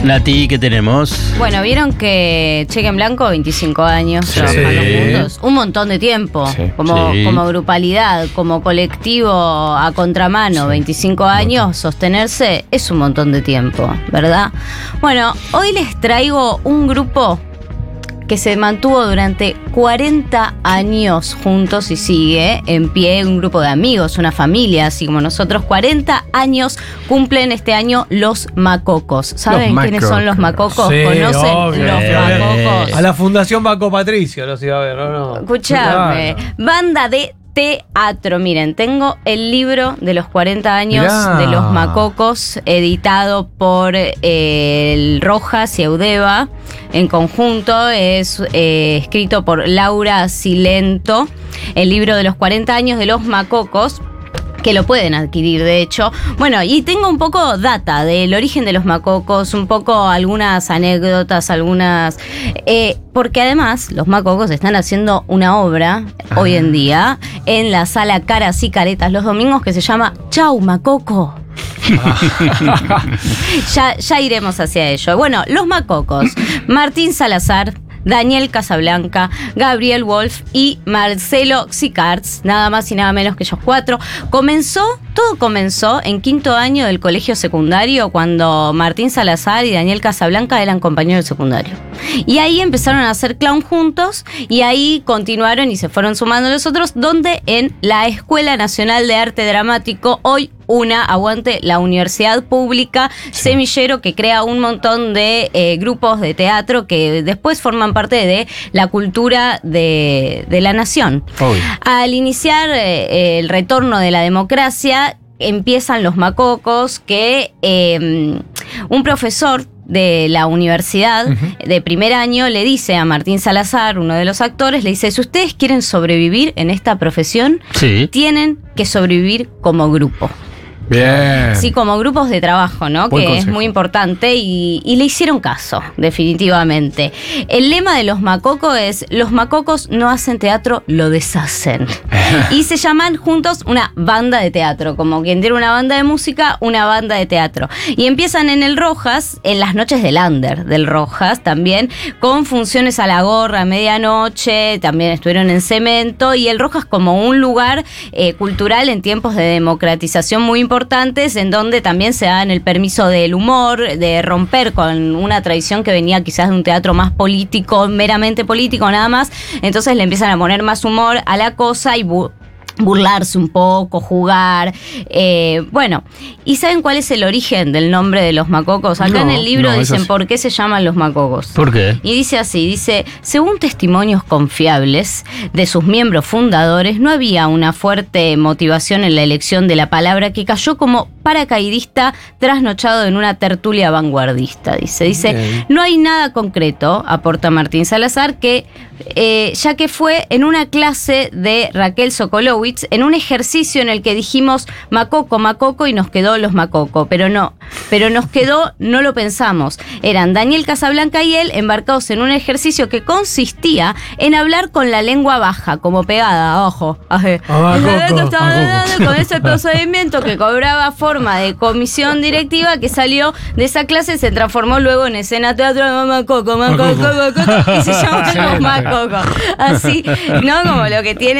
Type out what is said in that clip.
Nati, ¿qué tenemos? Bueno, vieron que Cheque en Blanco, 25 años trabajando juntos. Un montón de tiempo, como grupalidad, como colectivo a contramano, 25 años, sostenerse es un montón de tiempo, ¿verdad? Bueno, hoy les traigo un grupo que se mantuvo durante 40 años juntos y sigue en pie, un grupo de amigos, una familia, así como nosotros. 40 años cumplen este año los Macocos. ¿Saben quiénes son los Macocos? Sí, ¿Conocen obvio, los Macocos? A la Fundación Baco Patricio los iba a ver, ¿no? Escuchame, banda de teatro. Miren, tengo el libro de los 40 años de los Macocos, editado por el Rojas y Eudeva en conjunto. Es escrito por Laura Silento. El libro de los 40 años de los Macocos, que lo pueden adquirir, de hecho. Bueno, y tengo un poco data del origen de los Macocos, un poco algunas anécdotas, porque además los Macocos están haciendo una obra hoy en día en la sala Caras y Caretas los domingos que se llama Chau Macoco. Ya iremos hacia ello. Bueno, los Macocos: Martín Salazar, Daniel Casablanca, Gabriel Wolf y Marcelo Xicarts, nada más y nada menos que ellos cuatro. Todo comenzó en quinto año del colegio secundario, cuando Martín Salazar y Daniel Casablanca eran compañeros de secundario. Y ahí empezaron a hacer clown juntos, y ahí continuaron y se fueron sumando los otros, donde en la Escuela Nacional de Arte Dramático, hoy aguante la universidad pública, semillero que crea un montón de grupos de teatro que después forman parte de la cultura de la nación. Al iniciar el retorno de la democracia, empiezan los Macocos, que un profesor de la universidad de primer año le dice a Martín Salazar, uno de los actores, le dice: si ustedes quieren sobrevivir en esta profesión, tienen que sobrevivir como grupo. Bien. Sí, como grupos de trabajo, ¿no? Buen que consejo. es muy importante, y le hicieron caso, definitivamente. El lema de los Macocos es: los Macocos no hacen teatro, lo deshacen. Y se llaman juntos una banda de teatro, como quien tiene una banda de música, una banda de teatro. Y empiezan en el Rojas, en las noches del Under del Rojas también, con funciones a la gorra a medianoche, también estuvieron en Cemento, y el Rojas como un lugar cultural en tiempos de democratización muy importantes, en donde también se dan el permiso del humor, de romper con una tradición que venía quizás de un teatro más político, meramente político nada más. Entonces le empiezan a poner más humor a la cosa y burlarse un poco, jugar. Bueno, ¿y saben cuál es el origen del nombre de los Macocos? Acá en el libro dicen por qué se llaman los Macocos. ¿Por qué? Y dice así, según testimonios confiables de sus miembros fundadores, no había una fuerte motivación en la elección de la palabra, que cayó como paracaidista trasnochado en una tertulia vanguardista. Dice, no hay nada concreto, aporta Martín Salazar, ya que fue en una clase de Raquel Sokolowitz, en un ejercicio en el que dijimos Macoco, y nos quedó los Macocos, pero nos quedó, no lo pensamos. Eran Daniel Casablanca y él embarcados en un ejercicio que consistía en hablar con la lengua baja, como pegada, ojo. Con ese procedimiento que cobraba forma de comisión directiva, que salió de esa clase, se transformó luego en escena teatro, Macoco, y se llama los Macocos. Así, ¿no? Como lo que tiene